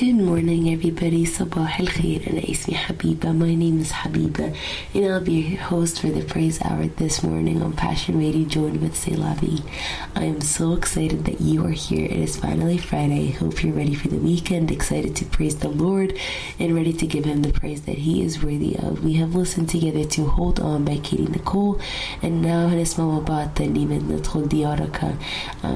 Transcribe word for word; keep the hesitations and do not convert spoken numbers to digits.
Good morning, everybody. Sabah al khair. Ana ismi Habiba. My name is Habiba, and I'll be your host for the Praise Hour this morning on Passion Radio, joined with Selavi. I am so excited that you are here. It is finally Friday. I hope you're ready for the weekend, excited to praise the Lord, and ready to give Him the praise that He is worthy of. We have listened together to Hold On by Katie Nicole, and now هنسمع مع بعض ترنيمة ندخل ديارك